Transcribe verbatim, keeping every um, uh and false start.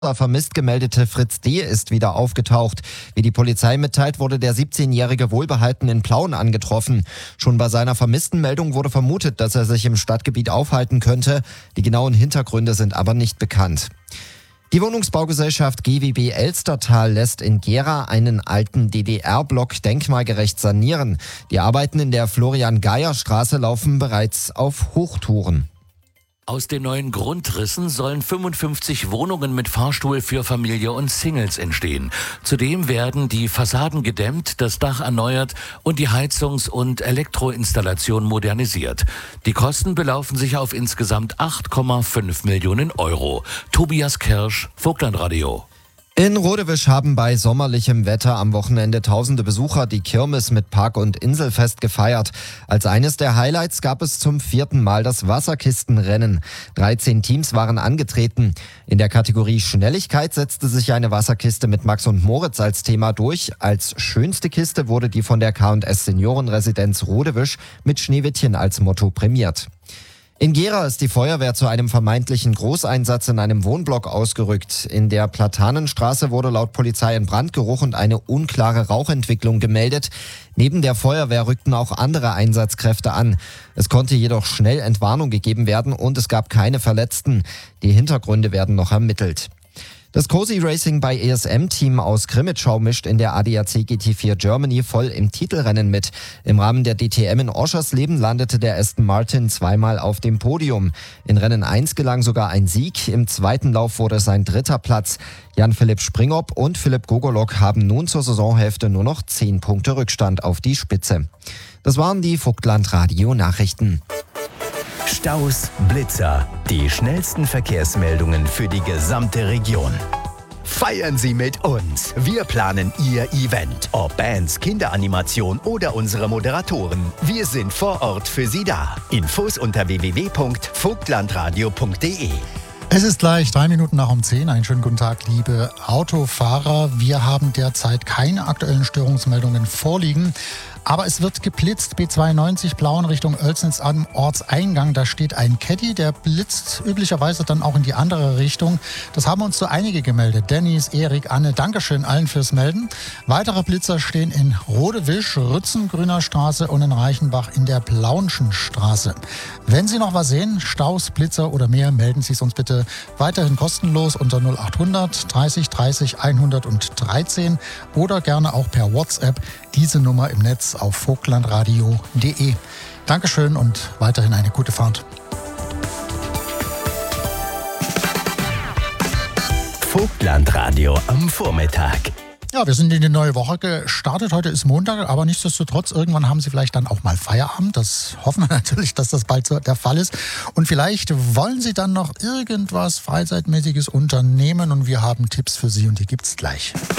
Vermisst gemeldete Fritz D. ist wieder aufgetaucht. Wie die Polizei mitteilt, wurde der siebzehnjährige wohlbehalten in Plauen angetroffen. Schon bei seiner vermissten Meldung wurde vermutet, dass er sich im Stadtgebiet aufhalten könnte. Die genauen Hintergründe sind aber nicht bekannt. Die Wohnungsbaugesellschaft G W B Elstertal lässt in Gera einen alten D D R-Block denkmalgerecht sanieren. Die Arbeiten in der Florian-Geier-Straße laufen bereits auf Hochtouren. Aus den neuen Grundrissen sollen fünfundfünfzig Wohnungen mit Fahrstuhl für Familie und Singles entstehen. Zudem werden die Fassaden gedämmt, das Dach erneuert und die Heizungs- und Elektroinstallation modernisiert. Die Kosten belaufen sich auf insgesamt acht Komma fünf Millionen Euro. Tobias Kirsch, Vogtlandradio. In Rodewisch haben bei sommerlichem Wetter am Wochenende tausende Besucher die Kirmes mit Park- und Inselfest gefeiert. Als eines der Highlights gab es zum vierten Mal das Wasserkistenrennen. dreizehn Teams waren angetreten. In der Kategorie Schnelligkeit setzte sich eine Wasserkiste mit Max und Moritz als Thema durch. Als schönste Kiste wurde die von der K und S Seniorenresidenz Rodewisch mit Schneewittchen als Motto prämiert. In Gera ist die Feuerwehr zu einem vermeintlichen Großeinsatz in einem Wohnblock ausgerückt. In der Platanenstraße wurde laut Polizei ein Brandgeruch und eine unklare Rauchentwicklung gemeldet. Neben der Feuerwehr rückten auch andere Einsatzkräfte an. Es konnte jedoch schnell Entwarnung gegeben werden und es gab keine Verletzten. Die Hintergründe werden noch ermittelt. Das Cozy Racing bei E S M-Team aus Krimitschau mischt in der A D A C G T vier Germany voll im Titelrennen mit. Im Rahmen der D T M in Oschersleben landete der Aston Martin zweimal auf dem Podium. In Rennen eins gelang sogar ein Sieg. Im zweiten Lauf wurde es sein dritter Platz. Jan-Philipp Springop und Philipp Gogolok haben nun zur Saisonhälfte nur noch zehn Punkte Rückstand auf die Spitze. Das waren die Vogtland-Radio-Nachrichten. Staus, Blitzer, die schnellsten Verkehrsmeldungen für die gesamte Region. Feiern Sie mit uns. Wir planen Ihr Event. Ob Bands, Kinderanimation oder unsere Moderatoren. Wir sind vor Ort für Sie da. Infos unter w w w punkt vogtlandradio punkt d e. Es ist gleich drei Minuten nach um zehn. Einen schönen guten Tag, liebe Autofahrer. Wir haben derzeit keine aktuellen Störungsmeldungen vorliegen. Aber es wird geblitzt, B zweiundneunzig Plauen Richtung Oelsnitz am Ortseingang. Da steht ein Caddy, der blitzt üblicherweise dann auch in die andere Richtung. Das haben uns so einige gemeldet. Dennis, Erik, Anne, Dankeschön allen fürs Melden. Weitere Blitzer stehen in Rodewisch, Rützen, Grüner Straße und in Reichenbach in der Plaunschen Straße. Wenn Sie noch was sehen, Staus, Blitzer oder mehr, melden Sie es uns bitte weiterhin kostenlos unter null achthundert dreißig dreißig hundertdreizehn oder gerne auch per WhatsApp. Diese Nummer im Netz auf vogtlandradio punkt d e. Dankeschön und weiterhin eine gute Fahrt. Vogtlandradio am Vormittag. Ja, wir sind in die neue Woche gestartet. Heute ist Montag, aber nichtsdestotrotz, irgendwann haben Sie vielleicht dann auch mal Feierabend. Das hoffen wir natürlich, dass das bald so der Fall ist. Und vielleicht wollen Sie dann noch irgendwas Freizeitmäßiges unternehmen und wir haben Tipps für Sie und die gibt's gleich.